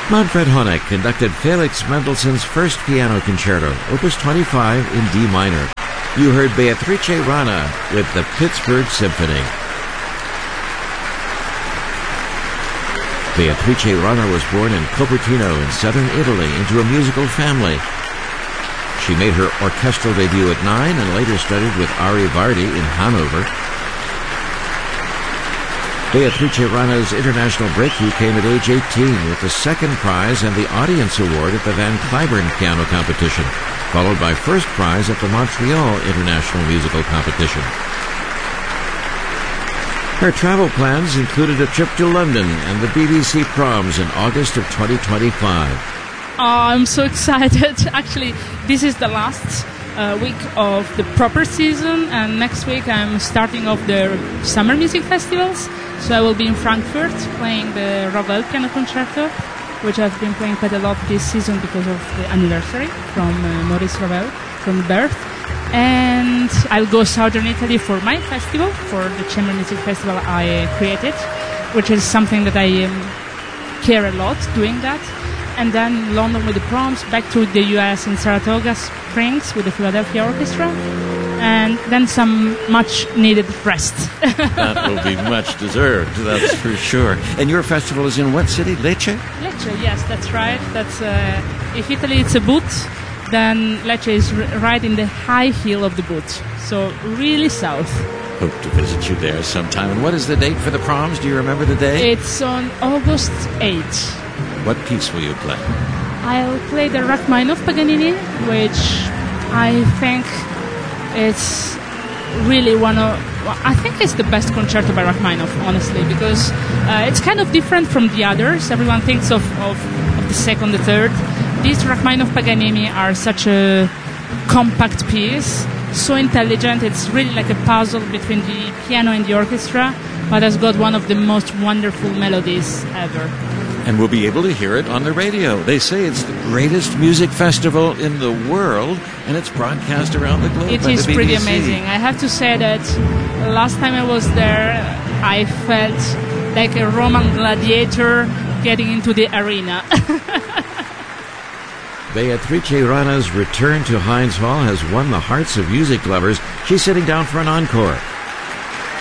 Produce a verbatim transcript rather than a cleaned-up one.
Manfred Honeck conducted Felix Mendelssohn's first piano concerto, Opus twenty-five in D minor. You heard Beatrice Rana with the Pittsburgh Symphony. Beatrice Rana was born in Cupertino in southern Italy into a musical family. She made her orchestral debut at nine and later studied with Ari Vardi in Hanover. Beatrice Rana's international breakthrough came at age eighteen with the second prize and the audience award at the Van Cliburn Piano Competition, followed by first prize at the Montreal International Musical Competition. Her travel plans included a trip to London and the B B C Proms in August of twenty twenty-five. Oh, I'm so excited. Actually, this is the last uh, week of the proper season, and next week I'm starting off the summer music festivals. So I will be in Frankfurt playing the Ravel Piano Concerto, which I've been playing quite a lot this season because of the anniversary from uh, Maurice Ravel, from birth. And I'll go southern Italy for my festival, for the Chamber Music Festival I created, which is something that I um, care a lot doing that. And then London with the Proms, back to the U S in Saratoga Springs with the Philadelphia Orchestra, and then some much needed rest. That will be much deserved, that's for sure. And your festival is in what city? Lecce? Lecce, yes, that's right. That's uh, if Italy it's a boot, then Lecce is r- right in the high heel of the boot. So really south. Hope to visit you there sometime. And what is the date for the Proms? Do you remember the day? It's on August eighth. What piece will you play? I'll play the Rachmaninoff Paganini, which I think it's really one of... I think it's the best concerto by Rachmaninoff, honestly, because uh, it's kind of different from the others. Everyone thinks of, of, of the second, the third. These Rachmaninoff Paganini are such a compact piece, so intelligent. It's really like a puzzle between the piano and the orchestra, but has got one of the most wonderful melodies ever. And we'll be able to hear it on the radio. They say it's the greatest music festival in the world, and it's broadcast around the globe. It by is the pretty B B C. amazing. I have to say that last time I was there, I felt like a Roman gladiator getting into the arena. Beatrice Rana's return to Heinz Hall has won the hearts of music lovers. She's sitting down for an encore.